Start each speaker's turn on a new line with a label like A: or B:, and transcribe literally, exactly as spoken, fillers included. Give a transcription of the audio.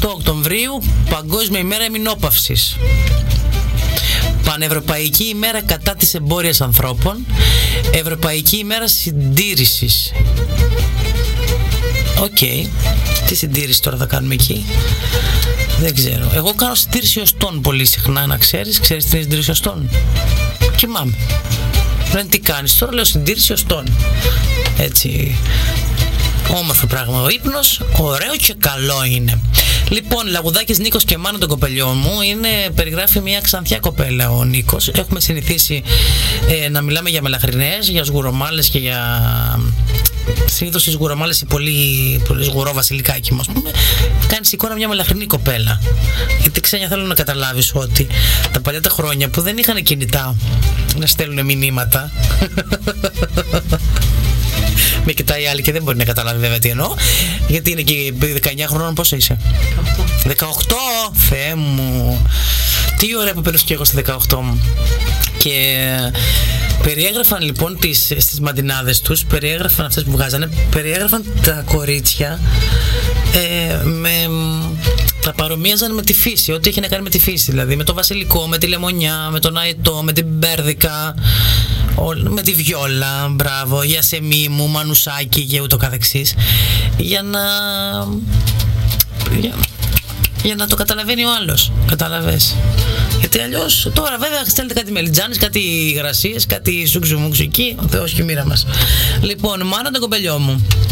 A: οκτώ Οκτωβρίου, Παγκόσμια ημέρα ημινόπαυσης. Πανευρωπαϊκή ημέρα κατά της εμπόριας ανθρώπων. Ευρωπαϊκή ημέρα συντήρησης. Οκ. Okay. Τι συντήρηση τώρα θα κάνουμε εκεί? Δεν ξέρω. Εγώ κάνω συντήρηση οστών πολύ συχνά, να ξέρεις. Ξέρεις τι είναι συντήρηση οστών? Κοιμάμαι. Λένε τι κάνεις τώρα? Λέω συντήρηση οστών. Έτσι. Όμορφο πράγμα ο ύπνος, ωραίο και καλό είναι. Λοιπόν, Λαγουδάκης Νίκος και Μάνα, τον κοπελιό μου, είναι, περιγράφει μια ξανθιά κοπέλα ο Νίκος. Έχουμε συνηθίσει ε, να μιλάμε για μελαχρινές, για σγουρομάλες και για... Συνήθως οι σγουρομάλες, οι πολύ, πολύ σγουρό βασιλικάκι μας, πούμε, κάνεις εικόνα μια μελαχρινή κοπέλα. Γιατί ξένια, θέλω να καταλάβεις ότι τα παλιά τα χρόνια που δεν είχαν κινητά να στέλνουν μηνύματα. Με κοιτάει άλλη και δεν μπορεί να καταλάβει βέβαια τι εννοώ. Γιατί είναι και δεκαεννιά χρονών. Πόσο είσαι? δεκαοκτώ. δεκαοκτώ, Θεέ μου. Τι ωραία που πέρασε και εγώ στα δεκαοκτώ μου. Και περιέγραφαν λοιπόν τις, στις μαντινάδες τους, περιέγραφαν αυτές που βγάζανε, περιέγραφαν τα κορίτσια ε, με... τα παρομοίαζαν με τη φύση, ό,τι έχει να κάνει με τη φύση, δηλαδή με το βασιλικό, με τη λεμονιά, με τον αετό, με την μπέρδικα, με τη βιόλα, μπράβο, για σεμί μου, μανουσάκι και ούτω καθεξής, για να... Για... για να το καταλαβαίνει ο άλλος, καταλαβες. Γιατί αλλιώς τώρα βέβαια στέλνετε κάτι μελιτζάνες, κάτι υγρασίες, κάτι σούξου μουξου εκεί, ο Θεός και η μοίρα μας. Λοιπόν, Μάνα, τον κοπελιό μου,